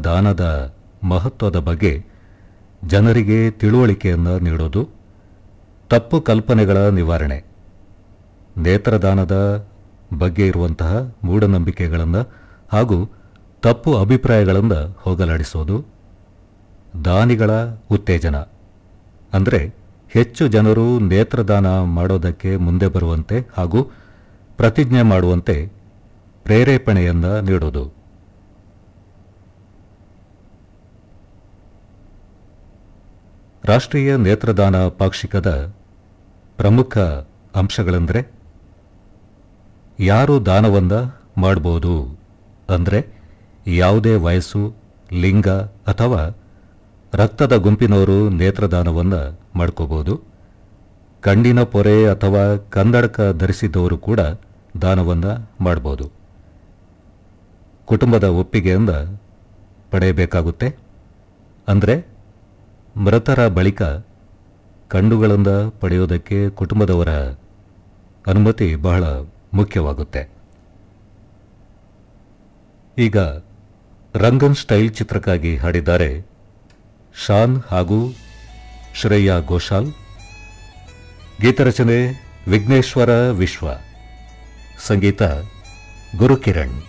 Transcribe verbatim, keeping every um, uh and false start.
ದಾನದ ಮಹತ್ವದ ಬಗ್ಗೆ ಜನರಿಗೆ ತಿಳುವಳಿಕೆಯನ್ನು ನೀಡೋದು, ತಪ್ಪು ಕಲ್ಪನೆಗಳ ನಿವಾರಣೆ, ನೇತ್ರದಾನದ ಬಗ್ಗೆ ಇರುವಂತಹ ಮೂಢನಂಬಿಕೆಗಳನ್ನು ಹಾಗೂ ತಪ್ಪು ಅಭಿಪ್ರಾಯಗಳನ್ನು ಹೋಗಲಾಡಿಸೋದು, ದಾನಿಗಳ ಉತ್ತೇಜನ ಅಂದರೆ ಹೆಚ್ಚು ಜನರು ನೇತ್ರದಾನ ಮಾಡೋದಕ್ಕೆ ಮುಂದೆ ಬರುವಂತೆ ಹಾಗೂ ಪ್ರತಿಜ್ಞೆ ಮಾಡುವಂತೆ ಪ್ರೇರೇಪಣೆಯನ್ನು ನೀಡೋದು. ರಾಷ್ಟ್ರೀಯ ನೇತ್ರದಾನ ಪಾಕ್ಷಿಕದ ಪ್ರಮುಖ ಅಂಶಗಳೆಂದರೆ ಯಾರು ದಾನವನ್ನು ಮಾಡಬಹುದು ಅಂದರೆ ಯಾವುದೇ ವಯಸ್ಸು, ಲಿಂಗ ಅಥವಾ ರಕ್ತದ ಗುಂಪಿನವರು ನೇತ್ರದಾನವನ್ನು ಮಾಡ್ಕೋಬಹುದು. ಕಣ್ಣಿನ ಪೊರೆ ಅಥವಾ ಕನ್ನಡಕ ಧರಿಸಿದವರು ಕೂಡ ದಾನವನ್ನು ಮಾಡಬಹುದು. ಕುಟುಂಬದ ಒಪ್ಪಿಗೆಯಿಂದ ಪಡೆಯಬೇಕಾಗುತ್ತೆ. ಅಂದರೆ ಮೃತರ ಬಳಿಕ ಕಣ್ಣುಗಳಿಂದ ಪಡೆಯೋದಕ್ಕೆ ಕುಟುಂಬದವರ ಅನುಮತಿ ಬಹಳ ಮುಖ್ಯವಾಗುತ್ತೆ. ಈಗ ರಂಗನ್ ಸ್ಟೈಲ್ ಚಿತ್ರಕ್ಕಾಗಿ ಹಾಡಿದ್ದಾರೆ ಶಾನ್ ಹಾಗೂ ಶ್ರೇಯಾ ಘೋಷಾಲ್. ಗೀತರಚನೆ ವಿಘ್ನೇಶ್ವರ ವಿಶ್ವ, ಸಂಗೀತ ಗುರುಕಿರಣ್.